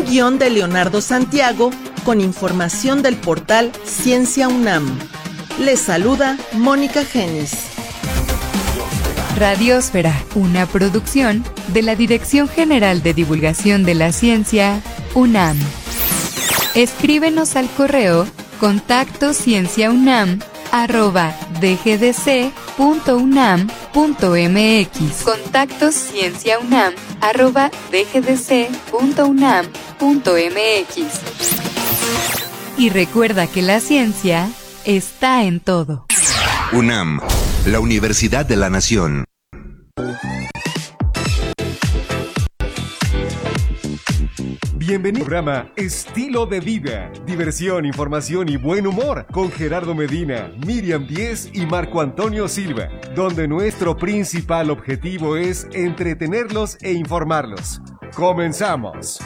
Un guión de Leonardo Santiago con información del portal Ciencia UNAM. Les saluda Mónica Genis. Radiosfera, una producción de la Dirección General de Divulgación de la Ciencia, UNAM. Escríbenos al correo contactoscienciaunam@dgdc.unam.mx. contactoscienciaunam@dgdc.unam.mx. Y recuerda que la ciencia está en todo. UNAM, la Universidad de la Nación. Bienvenido al programa Estilo de Vida, diversión, información y buen humor con Gerardo Medina, Miriam Díez y Marco Antonio Silva, donde nuestro principal objetivo es entretenerlos e informarlos. ¡Comenzamos!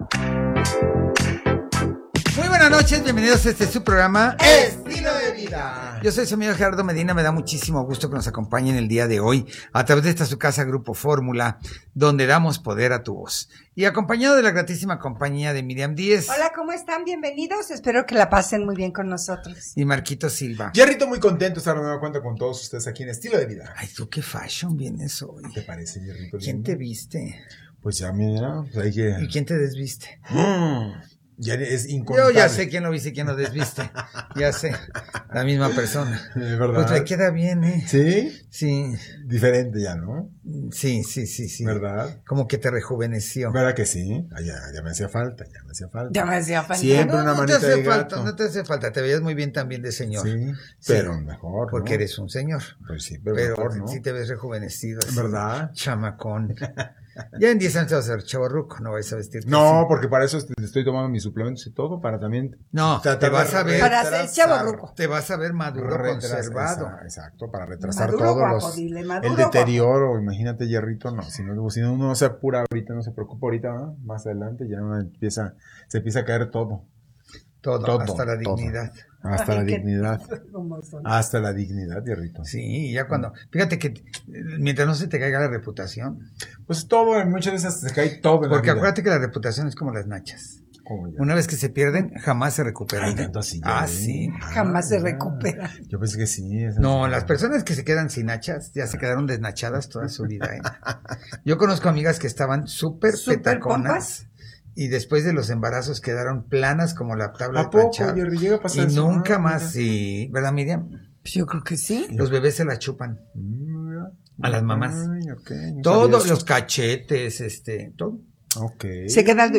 Muy buenas noches, bienvenidos a este su programa Estilo de Vida. Yo soy su amigo Gerardo Medina, me da muchísimo gusto que nos acompañen el día de hoy a través de esta su casa Grupo Fórmula, donde damos poder a tu voz. Y acompañado de la gratísima compañía de Miriam Díez. Hola, ¿cómo están? Bienvenidos, espero que la pasen muy bien con nosotros. Y Marquito Silva. Jerrito, muy contento de estar de nueva cuenta con todos ustedes aquí en Estilo de Vida. Ay, tú qué fashion vienes hoy. ¿Qué te parece, Jerrito? ¿Quién te viste? Pues ya, mira, pues hay que... ¿Y quién te desviste? Ya es incontable. Yo ya sé quién lo viste y quién lo desviste. Ya sé, la misma persona. Es verdad. Pues le queda bien, ¿eh? ¿Sí? Sí. Diferente ya, ¿no? Sí. ¿Verdad? Como que te rejuveneció. ¿Verdad que sí? Ya me hacía falta. Ya me hacía falta. Siempre una manita de gato. No te hace falta, te veías muy bien también de señor. Sí, pero mejor, porque ¿no? eres un señor. Pues sí, pero mejor, ¿no? sí te ves rejuvenecido. Así, ¿verdad? Chamacón. Ya en 10 años te vas a ser chavorruco, no vais a vestirte No, así. porque para eso estoy tomando mis suplementos y todo, para también... No, te vas a ver... Para ser chavorruco. Te vas a ver maduro, conservado. Exacto, para retrasar Maduro, todo guapo, dile, maduro, el deterioro. Imagínate, Jerrito, no, si uno no se apura ahorita, no se preocupa ahorita, ¿no? Más adelante ya uno se empieza a caer todo. Todo, hasta la dignidad. Hasta la dignidad. Hasta la dignidad, Jerrito. Sí, ya cuando... Fíjate que mientras no se te caiga la reputación. Pues todo, muchas veces se cae todo en la Porque vida. acuérdate que la reputación es como las nachas. Una vez que se pierden, jamás se recuperan. Ay, tanto así. Sí. Jamás se recupera. Yo pensé que sí. No, las personas que se quedan sin nachas ya se quedaron desnachadas toda su vida. Yo conozco amigas que estaban súper petaconas y después de los embarazos quedaron planas como la tabla de planchar. ¿A poco, Jerry? ¿Llega a pasar y eso? nunca más, sí. ¿Verdad, Miriam? Pues yo creo que sí. Los bebés se la chupan. A las mamás. Ay, okay. Todos los cachetes, todo. Okay. Se quedan...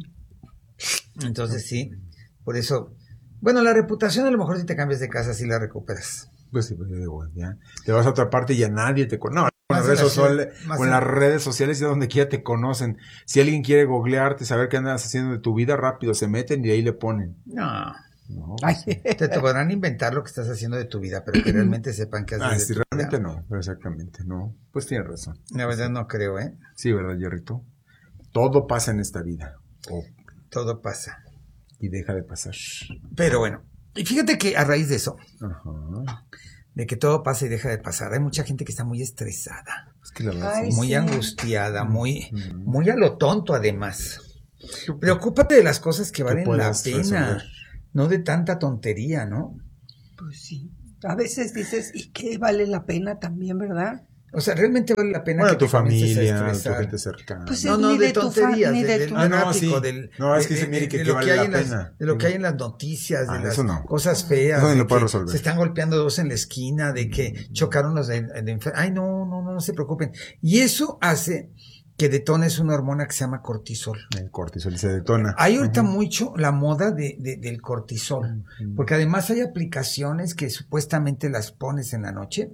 Entonces sí, por eso, bueno, la reputación a lo mejor si te cambias de casa sí la recuperas. Pues sí, pues yo digo, ya te vas a otra parte y ya nadie te conoce. No, con las redes sociales ya donde quiera te conocen. Si alguien quiere googlearte, saber qué andas haciendo de tu vida, rápido se meten y ahí le ponen. No, Ay. te podrán inventar lo que estás haciendo de tu vida, pero que realmente sepan qué haces de tu realmente vida. no, pero exactamente, no. Pues tienes razón. La verdad no creo, ¿eh? Sí, ¿verdad, Jerrito? Todo pasa en esta vida. Todo pasa. Y deja de pasar. Pero bueno, y fíjate que a raíz de eso, Ajá. de que todo pasa y deja de pasar, hay mucha gente que está muy estresada, Es que la verdad, Ay, muy sí. angustiada, muy a lo tonto además. Preocúpate de las cosas que valen la puedas pena, resolver. no de tanta tontería, ¿no? Pues sí. A veces dices, ¿y qué vale la pena también, verdad? O sea, realmente vale la pena bueno, que tu te comiences a familia, tu estresar. gente cercana. Pues No, ni de de tu tonterías, ni de del tu- tráfico, sí. No, es que se mire que vale hay la en las, pena. de lo que hay en las noticias, de las eso no. cosas feas, Eso no de lo puedo que resolver. se están golpeando dos en la esquina, de que chocaron los de ay, no se preocupen. Y eso hace que detones una hormona que se llama cortisol. El cortisol se detona. Hay ahorita mucho la moda del cortisol, porque además hay aplicaciones que supuestamente las pones en la noche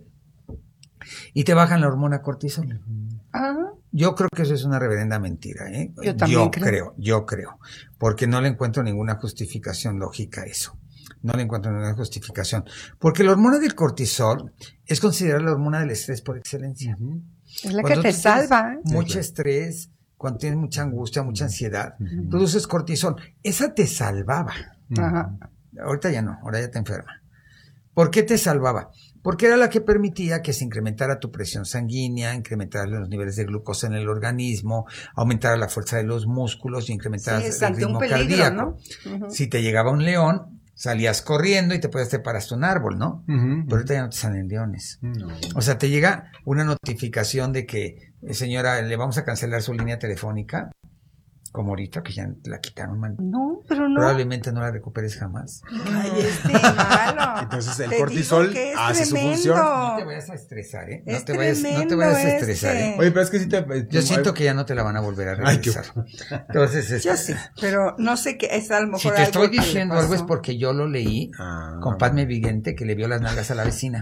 y te bajan la hormona cortisol. Yo creo que eso es una reverenda mentira, ¿eh? Yo también Yo creo, porque no le encuentro ninguna justificación lógica a eso. No le encuentro ninguna justificación. Porque la hormona del cortisol es considerada la hormona del estrés por excelencia. Es la Cuando que te tú tienes salva, ¿eh? Mucho estrés, cuando tienes mucha angustia, mucha ansiedad, produces cortisol. Esa te salvaba. Ajá. Ahorita ya no, ahora ya te enferma. ¿Por qué te salvaba? Porque era la que permitía que se incrementara tu presión sanguínea, incrementara los niveles de glucosa en el organismo, aumentara la fuerza de los músculos y incrementara el ritmo cardíaco. ¿No? Uh-huh. Si te llegaba un león, salías corriendo y te podías trepar hasta un árbol, ¿no? Uh-huh. Pero ahorita ya no te salen leones. Uh-huh. O sea, te llega una notificación de que, señora, le vamos a cancelar su línea telefónica. Como ahorita que ya la quitaron, man. No, pero no. Probablemente no la recuperes jamás. Ay, malo. Entonces el cortisol hace su función. No te vayas a estresar, ¿eh? No te vayas a estresar, ¿eh? Oye, pero es que si te... Yo siento que ya no te la van a volver a regresar. Entonces, yo sí, pero no sé qué es a lo mejor. Si te estoy diciendo algo es porque yo lo leí con Padme Vigente, que le vio las nalgas a la vecina.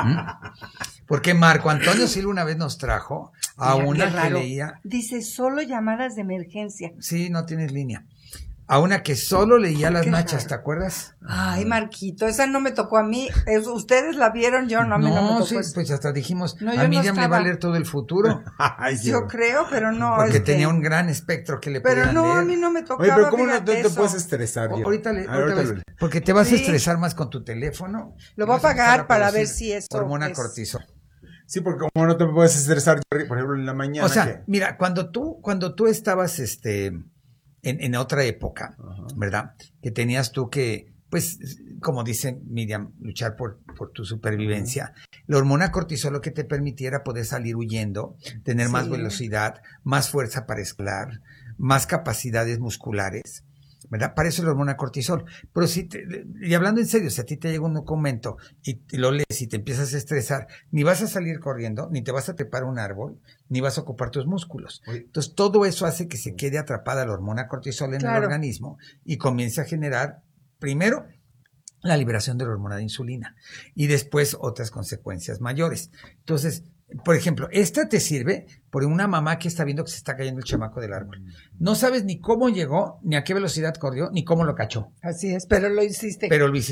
Porque Marco Antonio Silva una vez nos trajo a una que leía... Dice, solo llamadas de emergencia. Sí, no tienes línea. A una que solo leía las nachas, ¿te acuerdas? Ay, Marquito, esa no me tocó a mí. Ustedes la vieron, yo no me tocó. Sí, pues hasta dijimos, no, a Miriam le va a leer todo el futuro. Ay, yo creo, pero no. Porque tenía un gran espectro que le podían leer. Pero no, a mí no me tocaba. Oye, pero ¿cómo no te puedes estresar? Ahorita porque te vas a estresar más con tu teléfono. Lo voy a pagar para ver si eso hormona cortisol. Sí, porque como no te puedes estresar, por ejemplo, en la mañana. O sea, mira, cuando tú estabas en otra época, ¿verdad? Que tenías tú que, pues, como dice Miriam, luchar por tu supervivencia. La hormona cortisol lo que te permitiera poder salir huyendo, tener más velocidad, más fuerza para escalar, más capacidades musculares, ¿verdad? Para eso es la hormona cortisol. Pero y hablando en serio, si a ti te llega un documento y lo lees y te empiezas a estresar, ni vas a salir corriendo, ni te vas a trepar a un árbol, ni vas a ocupar tus músculos. Entonces, todo eso hace que se quede atrapada la hormona cortisol en el organismo y comience a generar, primero, la liberación de la hormona de insulina y después otras consecuencias mayores. Entonces, por ejemplo, esta te sirve por una mamá que está viendo que se está cayendo el chamaco del árbol. No sabes ni cómo llegó, ni a qué velocidad corrió, ni cómo lo cachó. Así es, pero lo hiciste.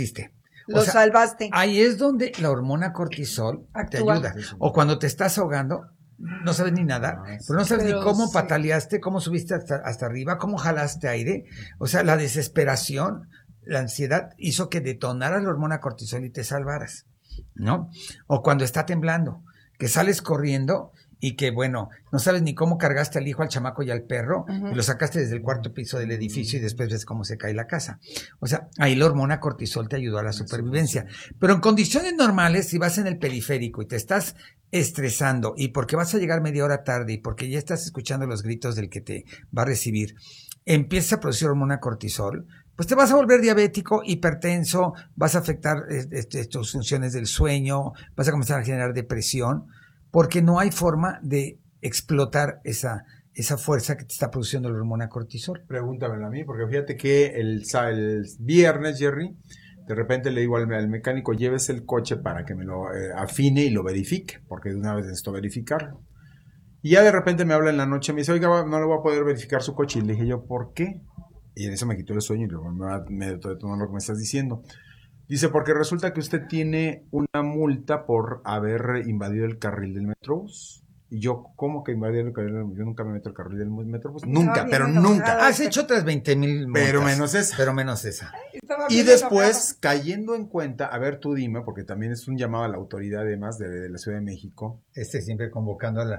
Lo salvaste. Ahí es donde la hormona cortisol te ayuda. O cuando te estás ahogando, no sabes ni nadar, pero no sabes ni cómo pataleaste, cómo subiste hasta arriba, cómo jalaste aire. O sea, la desesperación, la ansiedad hizo que detonaras la hormona cortisol y te salvaras, ¿no? O cuando está temblando, que sales corriendo y que, bueno, no sabes ni cómo cargaste al hijo, al chamaco y al perro, y lo sacaste desde el cuarto piso del edificio y después ves cómo se cae la casa. O sea, ahí la hormona cortisol te ayudó a la supervivencia. Pero en condiciones normales, si vas en el periférico y te estás estresando y porque vas a llegar media hora tarde y porque ya estás escuchando los gritos del que te va a recibir, empieza a producir hormona cortisol, pues te vas a volver diabético, hipertenso, vas a afectar tus funciones del sueño, vas a comenzar a generar depresión, porque no hay forma de explotar esa fuerza que te está produciendo la hormona cortisol. Pregúntamelo a mí, porque fíjate que el viernes, Jerry, de repente le digo al mecánico, lleves el coche para que me lo afine y lo verifique, porque de una vez necesito verificarlo. Y ya de repente me habla en la noche, me dice, oiga, no le voy a poder verificar su coche. Y le dije yo, ¿por qué? Y en eso me quitó el sueño y luego me detonó lo que me estás diciendo. Dice, porque resulta que usted tiene una multa por haber invadido el carril del Metrobús. Y yo, ¿cómo que invadir el carril del Metrobús? Yo nunca me meto el carril del Metrobús. Nunca, pero nunca. Has hecho otras 20,000 multas. Pero menos esa. Pero menos esa. Y después, cayendo en cuenta, a ver, tú dime, porque también es un llamado a la autoridad además de la Ciudad de México. Siempre convocando a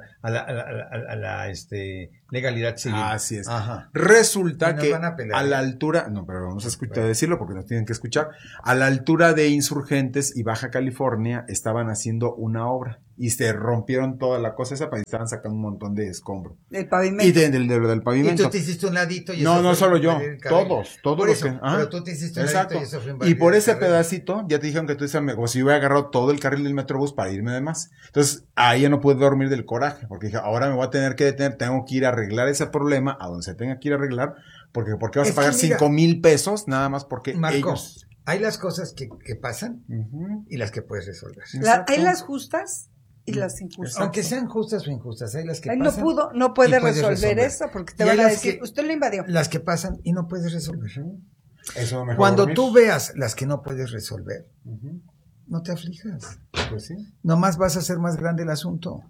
la legalidad civil. Así es. Ajá. Resulta que a la altura, no, pero vamos a escuchar decirlo porque nos tienen que escuchar, a la altura de Insurgentes y Baja California estaban haciendo una obra y se rompieron toda la cosa esa, y estaban sacando un montón de escombro. El pavimento. Y del pavimento. Y tú te hiciste un ladito. Y no solo yo, todos los que... Pero tú te hiciste un exacto. ladito y eso fue invadir. Y por ese pedacito, ya te dijeron que tú dices, como si hubiera agarrado todo el carril del Metrobús para irme de más. Entonces, ahí ya no pude dormir del coraje, porque dije, ahora me voy a tener que detener, tengo que ir a arreglar ese problema, a donde se tenga que ir a arreglar, porque ¿por qué vas a pagar 5,000 pesos? Nada más porque Marco, ellos... hay las cosas que pasan y las que puedes resolver. Hay las justas y las injustas. Aunque sean justas o injustas, hay las que pasan. No puede resolver eso, porque te van a decir, usted lo invadió. Las que pasan y no puedes resolver. Eso mejor cuando dormir. tú veas las que no puedes resolver, no te aflijas. Pues sí. Nomás vas a hacer más grande el asunto.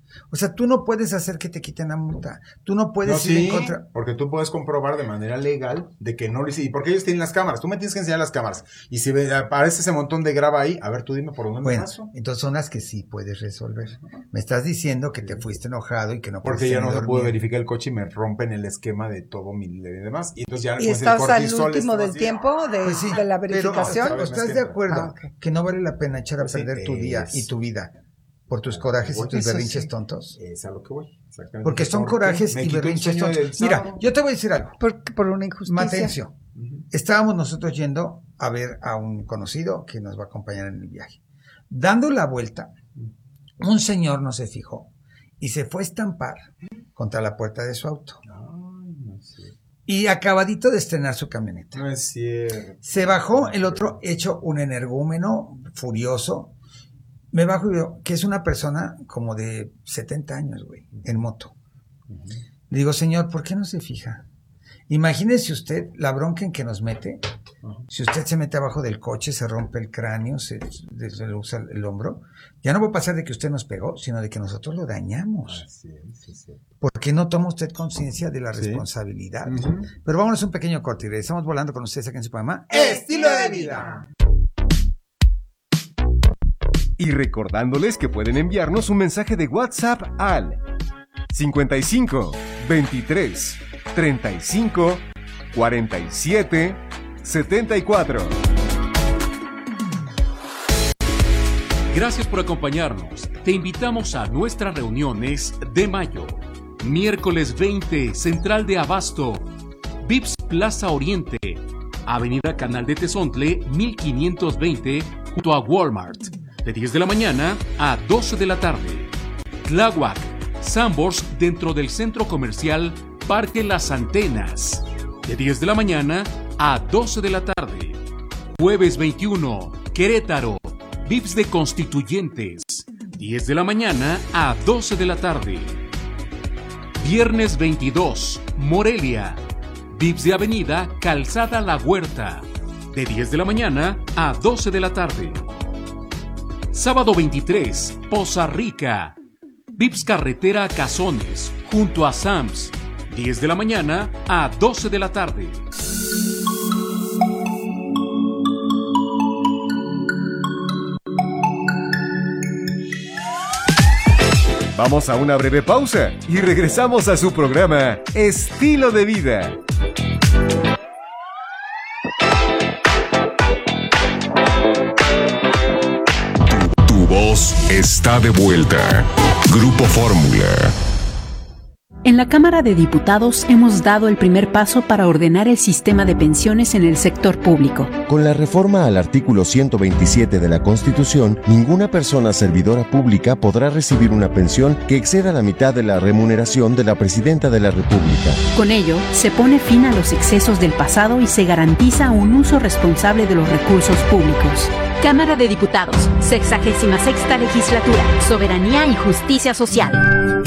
O sea, tú no puedes hacer que te quiten la multa. Tú no puedes ir en contra. Porque tú puedes comprobar de manera legal de que no lo hiciste. ¿Y por qué ellos tienen las cámaras? Tú me tienes que enseñar las cámaras. Y si aparece ese montón de grava ahí, a ver, tú dime por dónde me paso. Entonces son las que sí puedes resolver. Me estás diciendo que te fuiste enojado y que no puedes. Porque ya no se pudo verificar el coche y me rompen el esquema de todo mi y demás. Y entonces ya ¿Y estás al último del tiempo de la verificación? Pero, ¿estás de acuerdo que no vale la pena echar a perder tu día y tu vida por tus corajes y tus berrinches tontos? Es a lo que voy. Exactamente. Porque son corajes y berrinches tontos. Mira, yo te voy a decir algo. Por una injusticia. Matencio. Estábamos nosotros yendo a ver a un conocido que nos va a acompañar en el viaje. Dando la vuelta, un señor no se fijó y se fue a estampar contra la puerta de su auto. Y acabadito de estrenar su camioneta. No es cierto. Se bajó el otro hecho un energúmeno, furioso. Me bajo y veo que es una persona como de 70 años, güey, en moto. Le digo, señor, ¿por qué no se fija? Imagínese usted la bronca en que nos mete. Si usted se mete abajo del coche, se rompe el cráneo, se le usa el hombro. Ya no va a pasar de que usted nos pegó, sino de que nosotros lo dañamos. Sí. ¿Por qué no toma usted conciencia de la responsabilidad? Pero vámonos un pequeño corte y regresamos volando con ustedes aquí en su programa Estilo de Vida. Y recordándoles que pueden enviarnos un mensaje de WhatsApp al 55 23 35 47 74. Gracias por acompañarnos. Te invitamos a nuestras reuniones de mayo. Miércoles 20, Central de Abasto, Vips Plaza Oriente, Avenida Canal de Tezontle, 1520, junto a Walmart, de 10 de la mañana a 12 de la tarde. Tláhuac, Sambors, dentro del Centro Comercial Parque Las Antenas, de 10 de la mañana a 12 de la tarde. Jueves 21, Querétaro, Vips de Constituyentes, 10 de la mañana a 12 de la tarde. Viernes 22, Morelia, Vips de Avenida Calzada La Huerta, de 10 de la mañana a 12 de la tarde. Sábado 23, Poza Rica, Vips Carretera Cazones, junto a Sams, 10 de la mañana a 12 de la tarde. Vamos a una breve pausa y regresamos a su programa Estilo de Vida. Tu voz está de vuelta. Grupo Fórmula. En la Cámara de Diputados hemos dado el primer paso para ordenar el sistema de pensiones en el sector público. Con la reforma al artículo 127 de la Constitución, ninguna persona servidora pública podrá recibir una pensión que exceda la mitad de la remuneración de la Presidenta de la República. Con ello, se pone fin a los excesos del pasado y se garantiza un uso responsable de los recursos públicos. Cámara de Diputados, 66ª Legislatura, Soberanía y Justicia Social.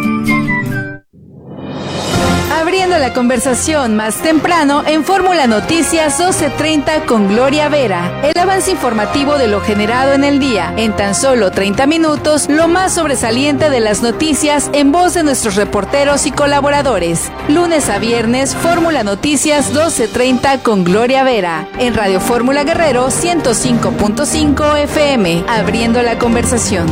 Abriendo la conversación más temprano en Fórmula Noticias 12:30 con Gloria Vera. El avance informativo de lo generado en el día. En tan solo 30 minutos, lo más sobresaliente de las noticias en voz de nuestros reporteros y colaboradores. Lunes a viernes, Fórmula Noticias 12:30 con Gloria Vera. En Radio Fórmula Guerrero 105.5 FM. Abriendo la conversación.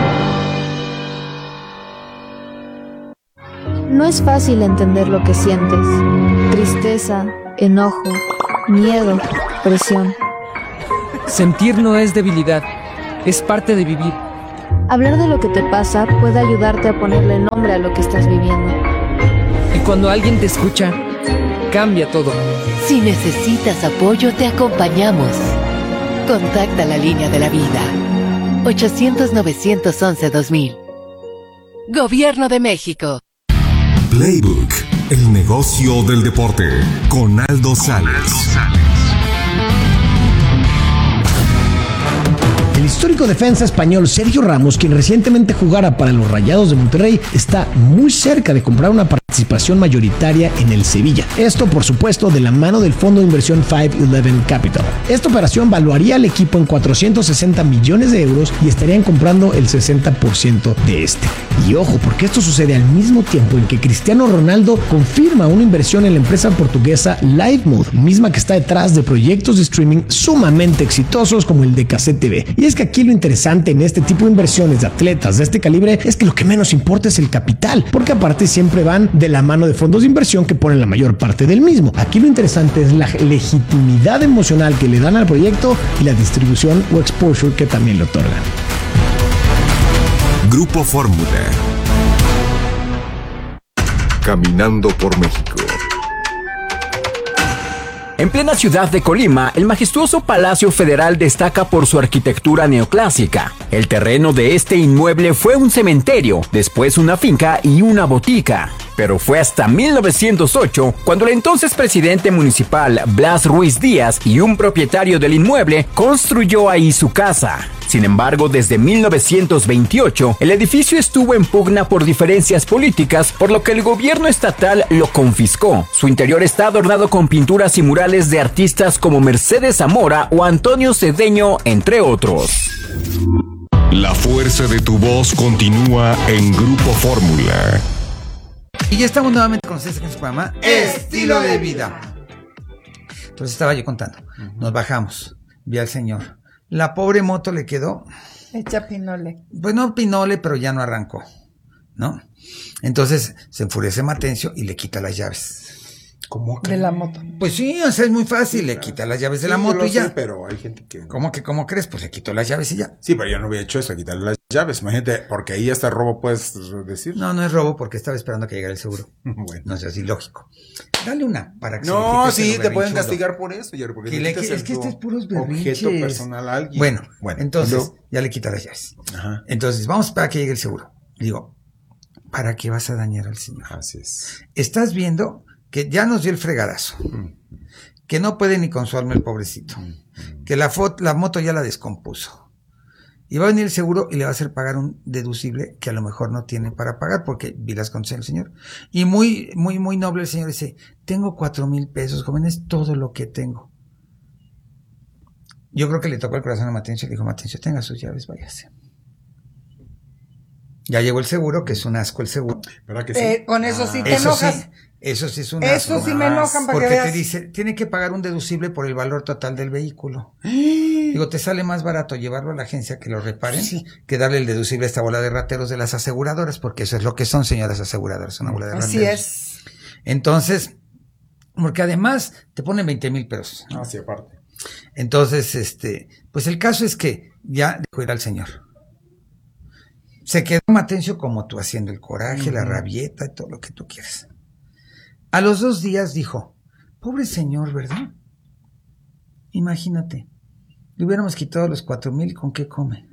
No es fácil entender lo que sientes. Tristeza, enojo, miedo, presión. Sentir no es debilidad, es parte de vivir. Hablar de lo que te pasa puede ayudarte a ponerle nombre a lo que estás viviendo. Y cuando alguien te escucha, cambia todo. Si necesitas apoyo, te acompañamos. Contacta la línea de la vida. 800-911-2000. Gobierno de México. Playbook, el negocio del deporte, con Aldo Sales. El histórico defensa español Sergio Ramos, quien recientemente jugara para los Rayados de Monterrey, está muy cerca de comprar una participación participación mayoritaria en el Sevilla. Esto, por supuesto, de la mano del fondo de inversión 511 Capital. Esta operación valuaría al equipo en 460 millones de euros y estarían comprando el 60% de este. Y ojo, porque esto sucede al mismo tiempo en que Cristiano Ronaldo confirma una inversión en la empresa portuguesa Livemode, misma que está detrás de proyectos de streaming sumamente exitosos como el de Cassette TV. Y es que aquí lo interesante en este tipo de inversiones de atletas de este calibre es que lo que menos importa es el capital, porque aparte siempre van de la mano de fondos de inversión que ponen la mayor parte del mismo. Aquí lo interesante es la legitimidad emocional que le dan al proyecto y la distribución o exposure que también le otorgan. Grupo Fórmula. Caminando por México. En plena ciudad de Colima, el majestuoso Palacio Federal destaca por su arquitectura neoclásica. El terreno de este inmueble fue un cementerio, después una finca y una botica. Pero fue hasta 1908 cuando el entonces presidente municipal Blas Ruiz Díaz y un propietario del inmueble construyó ahí su casa. Sin embargo, desde 1928, el edificio estuvo en pugna por diferencias políticas, por lo que el gobierno estatal lo confiscó. Su interior está adornado con pinturas y murales de artistas como Mercedes Zamora o Antonio Cedeño, entre otros. La fuerza de tu voz continúa en Grupo Fórmula. Y ya estamos nuevamente con ustedes en su programa Estilo de Vida. Entonces estaba yo contando. Nos bajamos. Vi al señor. La pobre moto le quedó hecha pinole. Pues no pinole, pero ya no arrancó, ¿no? Entonces se enfurece Matencio y le quita las llaves. ¿Cómo que? De la moto. Pues sí, o sea, es muy fácil. Le quita las llaves de la moto y ya. Sé, pero hay gente que... ¿Cómo crees? Pues le quitó las llaves y ya. Sí, pero yo no hubiera hecho eso, quitarle las llaves. Imagínate, porque ahí hasta robo puedes decir. No es robo porque estaba esperando a que llegara el seguro. Bueno. No es así lógico. Dale una para que no, sí, te pueden castigar por eso, Jerry, porque es que este es puros berrinches. Objeto personal a alguien. Bueno, entonces ya le quita las llaves. Ajá. Entonces, vamos para que llegue el seguro. Digo, ¿para qué vas a dañar al señor? Así es. Estás viendo que ya nos dio el fregadazo, que no puede ni con su alma el pobrecito, que la moto ya la descompuso. Y va a venir el seguro y le va a hacer pagar un deducible que a lo mejor no tiene para pagar, porque vi las condiciones del señor. Y muy noble el señor dice, tengo 4,000 pesos, jóvenes, todo lo que tengo. Yo creo que le tocó el corazón a Matencio y le dijo, Matencio, tenga sus llaves, váyase. Ya llegó el seguro, que es un asco el seguro. ¿Verdad que sí? Con eso sí te enojas. Eso sí es un asco. Eso sí me enojan para porque que veas. Te dice, tiene que pagar un deducible por el valor total del vehículo. Digo, te sale más barato llevarlo a la agencia que lo reparen, que darle el deducible a esta bola de rateros de las aseguradoras, porque eso es lo que son, señoras aseguradoras, una bola de rateros. Así es. Entonces, porque además te ponen 20,000 pesos. Ah, sí, aparte. Entonces, pues el caso es que ya dejó ir al señor. Se quedó Matencio como tú, haciendo el coraje, la rabieta y todo lo que tú quieras. A los 2 días dijo, pobre señor, ¿verdad? Imagínate, le hubiéramos quitado los 4,000, ¿con qué come?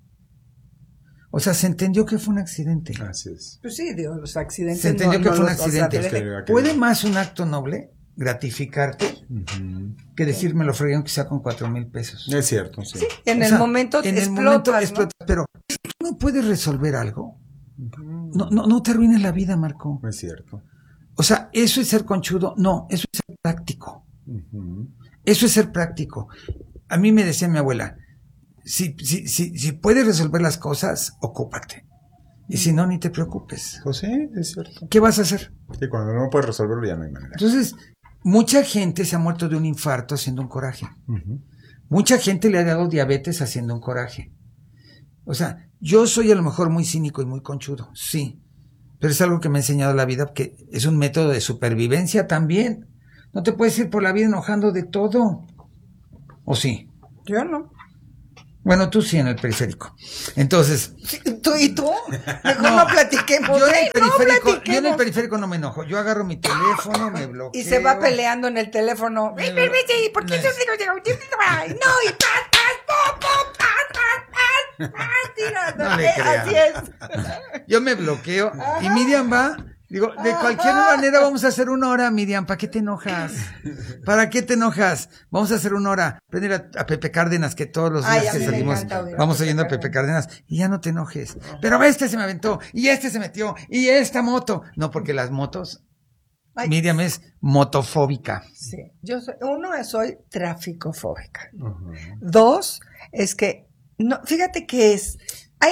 O sea, se entendió que fue un accidente. Así es. Pues sí, digo, los accidentes. Se entendió que fue un accidente. O sea, ¿puede más un acto noble gratificarte que decir me lo fregué aunque sea con 4,000 pesos? Es cierto, sí. Sí, en el momento explotas, ¿no? Pero ¿no puedes resolver algo? No te arruines la vida, Marco. Es cierto. O sea, eso es ser conchudo. No, eso es ser práctico. Eso es ser práctico. A mí me decía mi abuela, si puedes resolver las cosas, ocúpate. Y si no, ni te preocupes. Pues sí, es cierto. ¿Qué vas a hacer? Que cuando no puedes resolverlo ya no hay manera. Entonces, mucha gente se ha muerto de un infarto haciendo un coraje. Mucha gente le ha dado diabetes haciendo un coraje. O sea, yo soy a lo mejor muy cínico y muy conchudo, sí. Pero es algo que me ha enseñado la vida, que es un método de supervivencia también. No te puedes ir por la vida enojando de todo. ¿O sí? Yo no. Bueno, tú sí en el periférico. Entonces... ¿Tú y tú? Mejor no platiquemos. Yo en el periférico no me enojo. Yo agarro mi teléfono, me bloqueo. Y se va peleando en el teléfono. ¿Por qué eso no? No le crean. Así es. Yo me bloqueo y Miriam va Digo, de cualquier manera vamos a hacer 1 hora, Miriam. ¿Para qué te enojas? ¿Para qué te enojas? Vamos a hacer 1 hora. Prender a Pepe Cárdenas, que todos los días que salimos vamos oyendo a Pepe Cárdenas. Y ya no te enojes. Pero este se me aventó, y este se metió, y esta moto. No, porque las motos... Miriam es motofóbica. Sí, soy tráficofóbica. 2, es que, no, fíjate que hay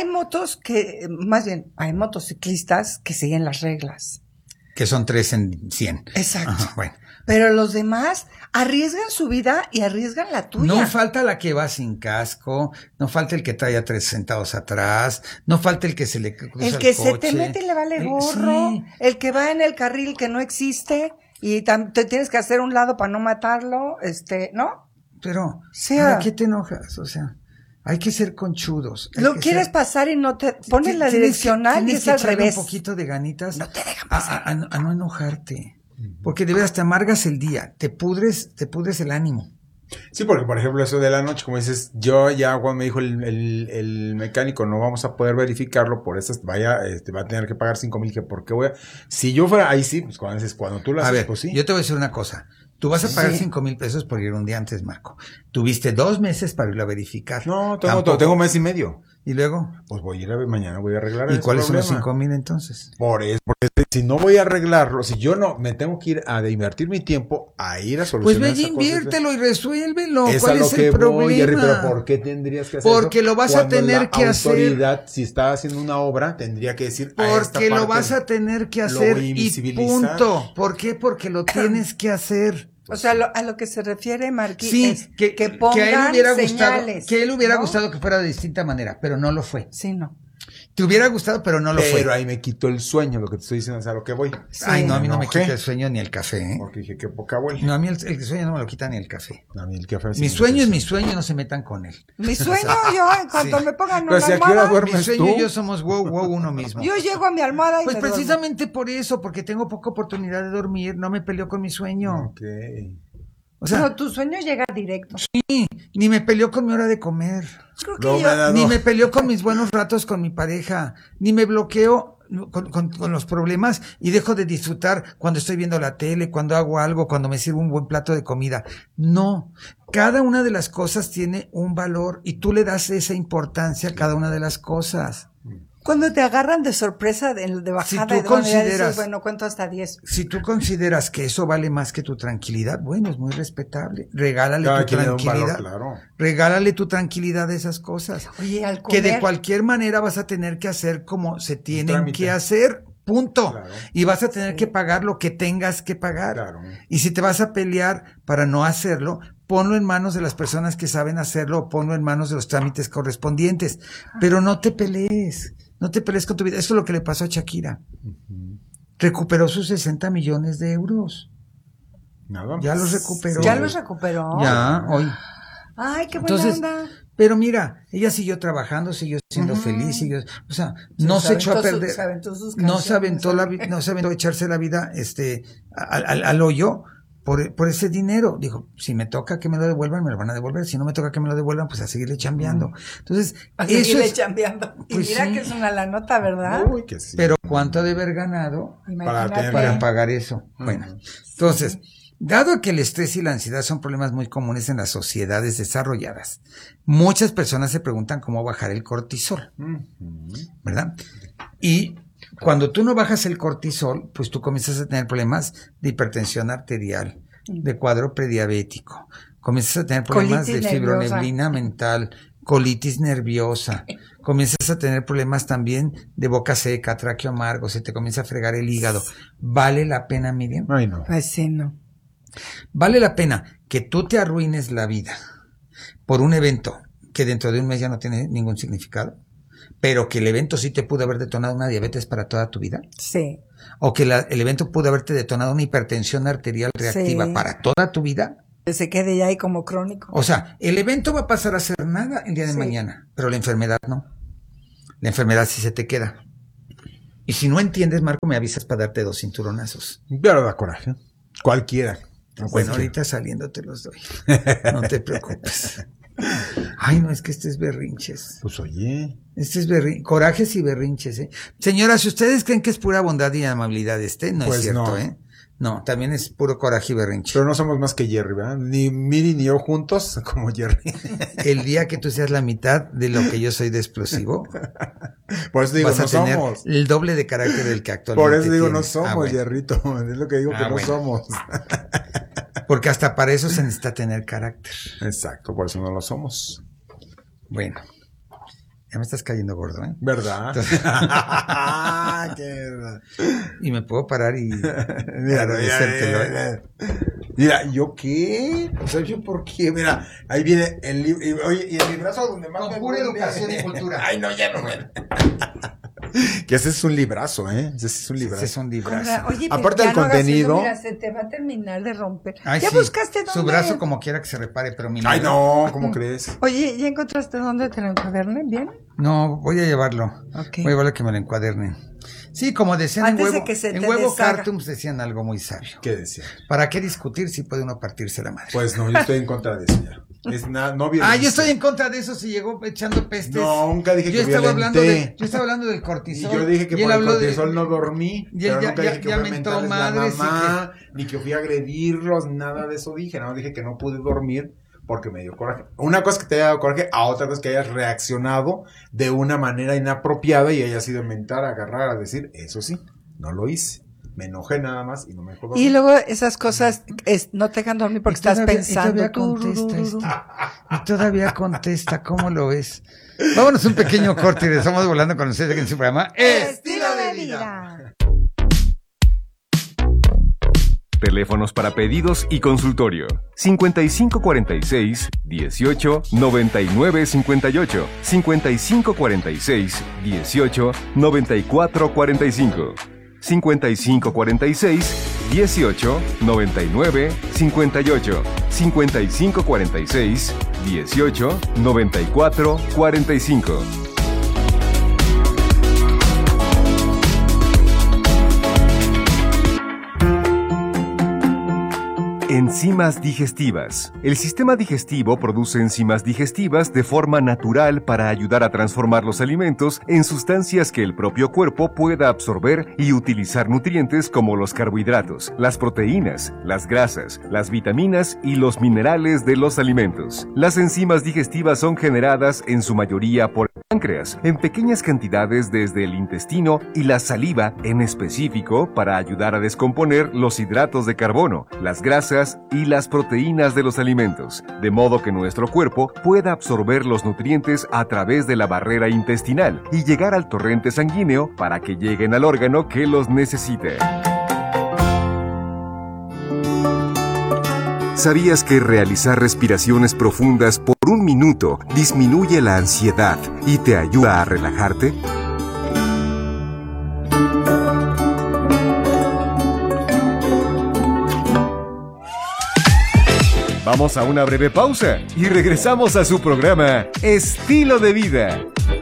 hay motociclistas que siguen las reglas. Que son 3 en 100. Exacto. Ajá, bueno. Pero los demás arriesgan su vida y arriesgan la tuya. No falta la que va sin casco, no falta el que trae a 3 sentados atrás, no falta el que se le cruza el que coche. Se te mete y le vale gorro, sí. El que va en el carril que no existe y te tienes que hacer un lado para no matarlo, ¿no? Pero, ¿para qué te enojas? O sea, hay que ser conchudos. Lo quieres pasar y no te pones la direccional y es al revés. Un poquito de ganitas no te dejan pasar. A no enojarte. Porque de veras te amargas el día, te pudres el ánimo. Sí, porque por ejemplo eso de la noche, como dices, yo ya cuando me dijo el mecánico, no vamos a poder verificarlo, por eso va a tener que pagar 5,000, que por qué voy a... Si yo fuera, ahí sí, pues cuando tú lo haces, pues sí. Yo te voy a decir una cosa, tú vas a pagar 5,000 pesos por ir un día antes, Marco. Tuviste 2 meses para irlo a verificar. No, tengo 1 mes y medio. ¿Y luego? Pues mañana voy a arreglar. ¿Y cuáles son los 5,000 entonces? Por eso, porque si no voy a arreglarlo, si yo no me tengo que ir a invertir mi tiempo a ir a solucionar. Pues ve y inviértelo y resuélvelo. ¿Cuál es el problema? Pero ¿por qué tendrías que hacer eso? Porque lo vas a tener que hacer. La autoridad, si está haciendo una obra, tendría que decir. Porque lo vas a tener que hacer y punto. ¿Por qué? Porque lo tienes que hacer. O sea, a lo que se refiere Marquí es que pongan que a él hubiera señales, que a él hubiera gustado que fuera de distinta manera, pero no lo fue. Sí, no. Te hubiera gustado, pero no lo fue. Pero ahí me quitó el sueño, lo que te estoy diciendo, es a lo que voy. Sí. Ay, no, a mí no me quita el sueño ni el café, ¿eh? Porque dije, qué poca abuela. No, a mí el sueño no me lo quita ni el café. A mí el café mi sueño es mi sueño, no se metan con él. Mi sueño, yo, en cuanto me pongan una almohada. Mi sueño y yo somos uno mismo. Yo llego a mi almohada y pues precisamente por eso, porque tengo poca oportunidad de dormir, no me peleo con mi sueño. Ok. O sea, no, tu sueño llega directo. Sí, ni me peleó con mi hora de comer. Ni me peleó con mis buenos ratos con mi pareja, ni me bloqueo con los problemas y dejo de disfrutar cuando estoy viendo la tele, cuando hago algo, cuando me sirvo un buen plato de comida. No, cada una de las cosas tiene un valor y tú le das esa importancia a cada una de las cosas. Cuando te agarran de sorpresa de bajada, si tú consideras, dices, bueno, cuento hasta 10. Si tú consideras que eso vale más que tu tranquilidad, bueno, es muy respetable. Regálale tu tranquilidad. Valor, claro. Regálale tu tranquilidad de esas cosas. Oye, al comer, que de cualquier manera vas a tener que hacer como se tienen que hacer. Punto. Claro. Y vas a tener que pagar lo que tengas que pagar. Claro. Y si te vas a pelear para no hacerlo, ponlo en manos de las personas que saben hacerlo o ponlo en manos de los trámites correspondientes. Pero no te pelees. No te pelees con tu vida. Eso es lo que le pasó a Shakira. Recuperó sus 60 millones de euros. Nada más. Ya los recuperó. Ya los recuperó. Ya, hoy. Ay, qué buena onda. Pero mira, ella siguió trabajando, siguió siendo feliz, o sea, no se echó a perder, no se aventó a echarse la vida, al hoyo por ese dinero. Dijo, si me toca que me lo devuelvan, me lo van a devolver. Si no me toca que me lo devuelvan, pues a seguirle chambeando. Entonces, a seguirle chambeando. Pues y mira que es una la nota, ¿verdad? Uy, que sí. Pero ¿cuánto ha de haber ganado para pagar eso? Bueno, entonces, dado que el estrés y la ansiedad son problemas muy comunes en las sociedades desarrolladas, muchas personas se preguntan cómo bajar el cortisol, ¿verdad? Y cuando tú no bajas el cortisol, pues tú comienzas a tener problemas de hipertensión arterial, de cuadro prediabético, comienzas a tener problemas de fibroneblina mental, colitis nerviosa, comienzas a tener problemas también de boca seca, tráqueo amargo, se te comienza a fregar el hígado. ¿Vale la pena, Miriam? Ay, no. Pues sí, no. ¿Vale la pena que tú te arruines la vida por un evento que dentro de un mes ya no tiene ningún significado? Pero que el evento sí te pudo haber detonado una diabetes para toda tu vida. Sí. O que el evento pudo haberte detonado una hipertensión arterial reactiva para toda tu vida. Que se quede ya ahí como crónico. O sea, el evento va a pasar a ser nada el día de mañana, pero la enfermedad no. La enfermedad sí se te queda. Y si no entiendes, Marco, me avisas para darte 2 cinturonazos. Pero da coraje. Cualquiera. Bueno, ahorita saliendo te los doy. No te preocupes. Ay, no, es que este es berrinches. Pues oye. Este es corajes y berrinches, ¿eh? Señora, si ustedes creen que es pura bondad y amabilidad no pues es cierto, no. ¿eh? No, también es puro coraje y berrinche. Pero no somos más que Jerry, ¿verdad? Ni Miri ni yo juntos como Jerry. El día que tú seas la mitad de lo que yo soy de explosivo, por eso digo, vas a no tener somos. el doble de carácter del que actualmente Por eso digo, tienes. no somos, bueno. Jerrito. Es lo que digo que no somos. Porque hasta para eso se necesita tener carácter. Exacto, por eso no lo somos. Bueno. Ya me estás cayendo gordo, ¿eh? ¿Verdad? Y me puedo parar y mira, agradecértelo, ¿eh? Mira, ¿yo qué? ¿Sabes yo por qué? Mira, ahí viene el libro. Oye, y en mi brazo donde más con pura educación y cultura. Ay, no, ya no, güey. Que ese es un librazo, ¿eh? Ese es un librazo. Ese es un librazo. Oye, aparte del contenido. Mira, se te va a terminar de romper. Ay, ¿Ya sí. buscaste dónde? Su brazo como quiera que se repare, pero mi Ay, no, ¿cómo crees? Oye, ¿ya encontraste dónde te lo encuadernen? ¿Bien? No, voy a llevarlo. Okay. Voy a llevarlo que me lo encuadernen. Sí, como decían antes en huevo, de que se en te huevo deshaga. Cartoons decían algo muy sabio. ¿Qué decían? ¿Para qué discutir si puede uno partirse la madre? Pues no, yo estoy en contra de eso ya. No yo estoy en contra de eso. Si llegó echando pestes. No, nunca dije que estaba violenté. yo estaba hablando del cortisol. Y yo dije que y por el cortisol no dormí. Y pero él nunca dije que ya fui a mentó mentarles madres la mamá, ni que fui a agredirlos, nada de eso dije. No, dije que no pude dormir porque me dio coraje. Una cosa es que te haya dado coraje, a otra cosa es que hayas reaccionado de una manera inapropiada y hayas ido a mentar, a agarrar, a decir, eso sí, no lo hice. Me enojé nada más y no me dejó dormir. Y luego esas cosas no te dejan dormir porque estás pensando. Y todavía contesta, ¿cómo lo ves? Vámonos un pequeño corte y estamos volando con ustedes aquí en su programa Estilo de Vida. Teléfonos para pedidos y consultorio. 5546-18-9958. 5546-18-9445. 5546-18-9958. 5546-18-9445. Enzimas digestivas. El sistema digestivo produce enzimas digestivas de forma natural para ayudar a transformar los alimentos en sustancias que el propio cuerpo pueda absorber y utilizar nutrientes como los carbohidratos, las proteínas, las grasas, las vitaminas y los minerales de los alimentos. Las enzimas digestivas son generadas en su mayoría por el páncreas, en pequeñas cantidades desde el intestino y la saliva en específico para ayudar a descomponer los hidratos de carbono, las grasas y las proteínas de los alimentos, de modo que nuestro cuerpo pueda absorber los nutrientes a través de la barrera intestinal y llegar al torrente sanguíneo para que lleguen al órgano que los necesite. ¿Sabías que realizar respiraciones profundas por 1 minuto disminuye la ansiedad y te ayuda a relajarte? Vamos a una breve pausa y regresamos a su programa Estilo de Vida.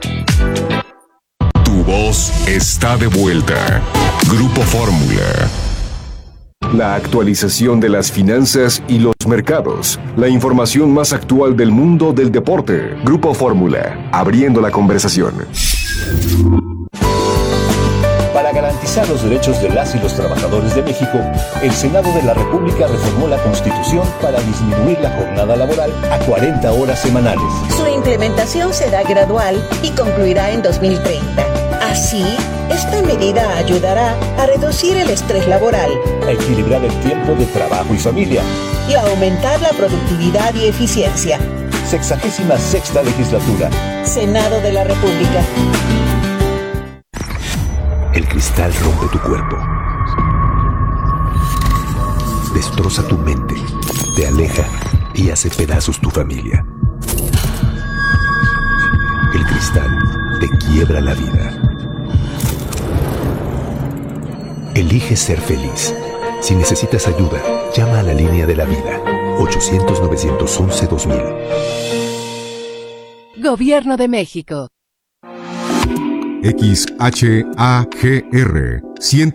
Tu voz está de vuelta. Grupo Fórmula. La actualización de las finanzas y los mercados. La información más actual del mundo del deporte. Grupo Fórmula. Abriendo la conversación. Para garantizar los derechos de las y los trabajadores de México, el Senado de la República reformó la Constitución para disminuir la jornada laboral a 40 horas semanales. Su implementación será gradual y concluirá en 2030. Así, esta medida ayudará a reducir el estrés laboral, a equilibrar el tiempo de trabajo y familia y a aumentar la productividad y eficiencia. 66ª legislatura. Senado de la República. El cristal rompe tu cuerpo, destroza tu mente, te aleja y hace pedazos tu familia. El cristal te quiebra la vida. Elige ser feliz. Si necesitas ayuda, llama a la línea de la vida, 800-911-2000. Gobierno de México. XHAGR 100